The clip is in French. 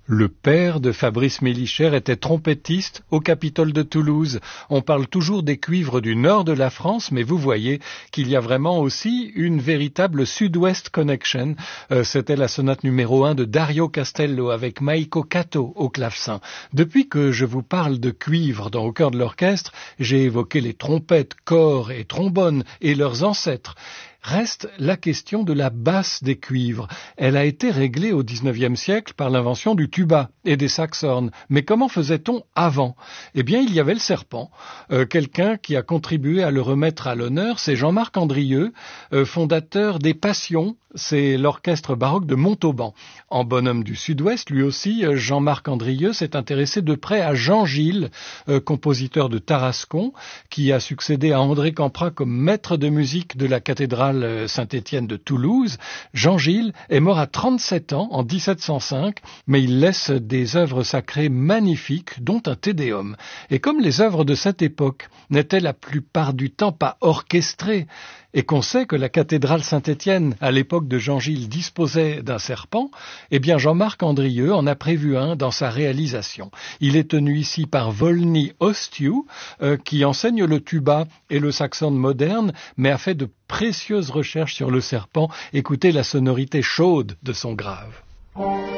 Le père de Fabrice Mélichère était trompettiste au Capitole de Toulouse. On parle toujours des cuivres du nord de la France, mais vous voyez qu'il y a vraiment aussi une véritable Sud-Ouest connection. C'était la sonate numéro 1 de Dario Castello avec Maiko Kato au clavecin. Depuis que je vous parle de cuivres Au cœur de l'orchestre, j'ai évoqué les trompettes, cors et trombones et leurs ancêtres. Reste la question de la basse des cuivres. Elle a été réglée au XIXe siècle par l'invention du tuba et des saxhorns. Mais comment faisait-on avant ? Eh bien, il y avait le serpent. Quelqu'un qui a contribué à le remettre à l'honneur, c'est Jean-Marc Andrieux, fondateur des Passions. C'est l'orchestre baroque de Montauban. En bonhomme du Sud-Ouest, lui aussi, Jean-Marc Andrieux s'est intéressé de près à Jean Gilles, compositeur de Tarascon, qui a succédé à André Campra comme maître de musique de la cathédrale Saint-Étienne de Toulouse. Jean Gilles est mort à 37 ans en 1705, mais il laisse des œuvres sacrées magnifiques, dont un Te Deum. Et comme les œuvres de cette époque n'étaient la plupart du temps pas orchestrées, et qu'on sait que la cathédrale Saint-Étienne, à l'époque de Jean Gilles, disposait d'un serpent, eh bien Jean-Marc Andrieux en a prévu un dans sa réalisation. Il est tenu ici par Volny Ostiu, qui enseigne le tuba et le saxhorn moderne, mais a fait de précieuses recherches sur le serpent. Écoutez la sonorité chaude de son grave.